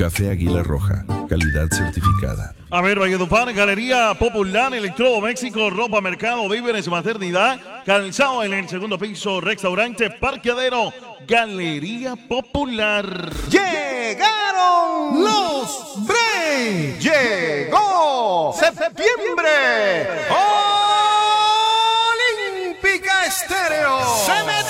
Café Águila Roja, calidad certificada. A ver, Valledupar, Galería Popular, Electrodoméxico, ropa, mercado, víveres, maternidad, calzado en el segundo piso, restaurante, parqueadero, Galería Popular. ¡Llegaron los Bray! ¡Llegó septiembre! ¡Olímpica Estéreo! ¡Se me